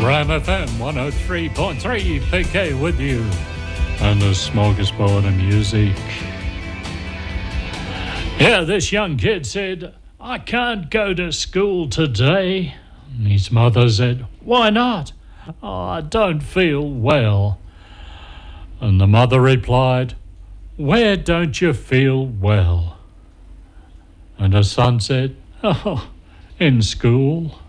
Ram FM 103.3 PK with you and a smorgasbord of music. Yeah, this young kid said, I can't go to school today. And his mother said, why not? Oh, I don't feel well. And the mother replied, where don't you feel well? And her son said, oh, in school.